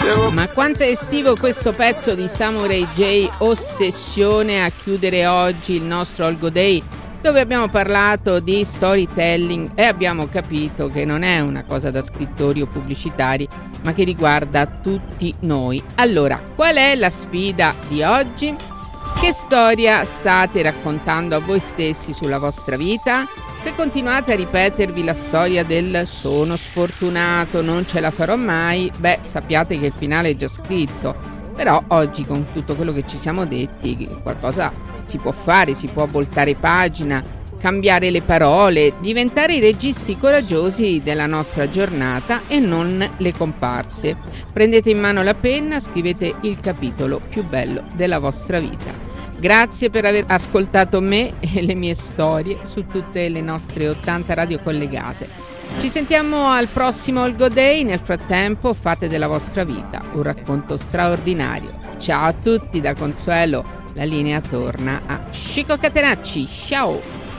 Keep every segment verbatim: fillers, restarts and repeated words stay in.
Ma quanto è estivo questo pezzo di Samurai J, Ossessione, a chiudere oggi il nostro All Go Day, dove abbiamo parlato di storytelling e abbiamo capito che non è una cosa da scrittori o pubblicitari, ma che riguarda tutti noi. Allora, qual è la sfida di oggi? Che storia state raccontando a voi stessi sulla vostra vita? Se continuate a ripetervi la storia del sono sfortunato, non ce la farò mai, beh, sappiate che il finale è già scritto. Però oggi, con tutto quello che ci siamo detti, qualcosa si può fare, si può voltare pagina, cambiare le parole, diventare i registi coraggiosi della nostra giornata e non le comparse. Prendete in mano la penna, scrivete il capitolo più bello della vostra vita. Grazie per aver ascoltato me e le mie storie su tutte le nostre ottanta radio collegate. Ci sentiamo al prossimo All Go Day. Nel frattempo fate della vostra vita un racconto straordinario. Ciao a tutti da Consuelo. La linea torna a Chico Catenacci. Ciao!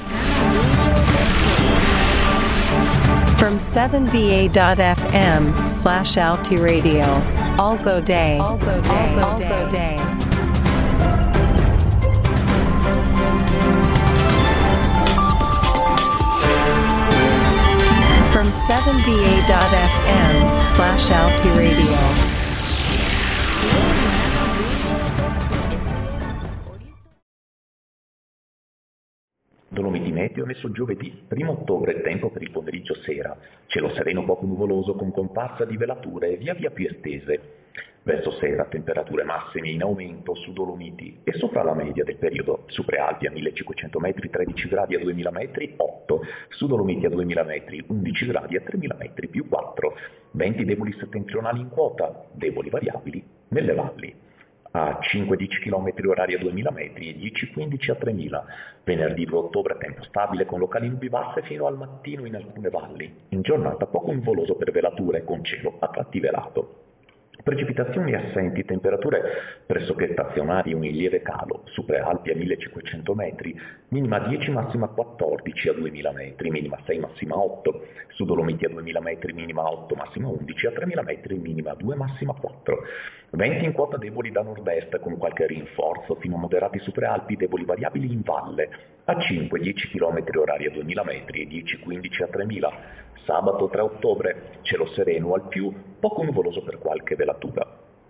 From seven V A dot F M slash Alti Radio. All Go Day. All Go Day. All Go Day. From seven V A dot F M slash Alti Radio. Dolomiti Meteo ha messo giovedì, primo ottobre, tempo per il pomeriggio sera. Cielo sereno poco nuvoloso con comparsa di velature via via più estese. Verso sera temperature massime in aumento su Dolomiti e sopra la media del periodo. Su Prealpi a millecinquecento metri tredici gradi, a duemila metri otto, su Dolomiti a duemila metri undici gradi, a tremila metri più quattro. Venti deboli settentrionali in quota, deboli variabili nelle valli. A cinque dieci chilometri orari a duemila metri e dieci quindici a tremila. Venerdì due ottobre tempo stabile con locali nubi basse fino al mattino in alcune valli. In giornata poco nuvoloso per velature con cielo a tratti velato. Precipitazioni assenti, temperature pressoché stazionarie, un in lieve calo, su Prealpi a millecinquecento metri, minima dieci, massima quattordici a duemila metri, minima sei, massima otto, su Dolomiti a duemila metri, minima otto, massima undici, a tremila metri, minima due, massima quattro. Venti in quota deboli da nord-est con qualche rinforzo, fino a moderati su Prealpi, deboli variabili in valle, a cinque dieci chilometri orari a duemila metri e dieci quindici a tremila. Sabato tre ottobre, cielo sereno al più, poco nuvoloso per qualche velatura.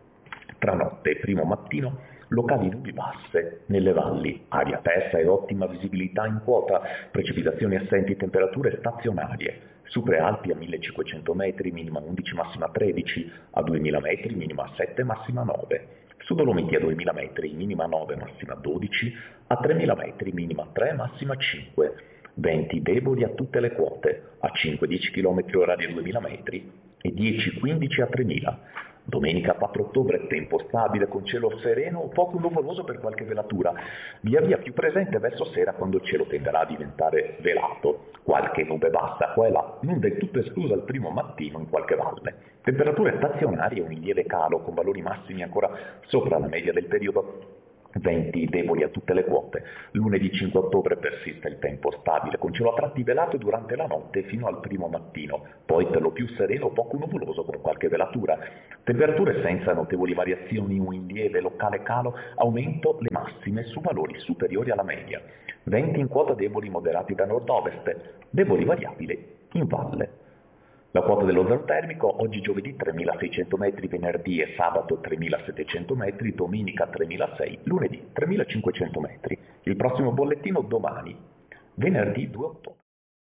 Tra notte e primo mattino, locali nubi basse nelle valli, aria persa e ottima visibilità in quota, precipitazioni assenti, temperature stazionarie. Su Prealpi a millecinquecento metri, minima undici, massima tredici, a duemila metri, minima sette, massima nove. Su Dolomiti a duemila metri, minima nove, massima dodici, a tremila metri, minima tre, massima cinque. Venti deboli a tutte le quote, a cinque dieci chilometri orari a duemila metri e dieci quindici a tremila. Domenica quattro ottobre, tempo stabile con cielo sereno o poco nuvoloso per qualche velatura, via via più presente verso sera quando il cielo tenderà a diventare velato. Qualche nube bassa qua e là, non del tutto esclusa il primo mattino in qualche valle. Temperature stazionarie o in lieve calo con valori massimi ancora sopra la media del periodo. Venti deboli a tutte le quote. Lunedì cinque ottobre persiste il tempo stabile, con cielo a tratti velato durante la notte fino al primo mattino, poi per lo più sereno o poco nuvoloso con qualche velatura. Temperature senza notevoli variazioni o in lieve locale calo, aumento le massime su valori superiori alla media. Venti in quota deboli moderati da nord-ovest, deboli variabili in valle. La quota dello zero termico oggi giovedì tremilaseicento metri, venerdì e sabato tremilasettecento metri, domenica tremilasei, lunedì tremilacinquecento metri. Il prossimo bollettino domani, venerdì due ottobre.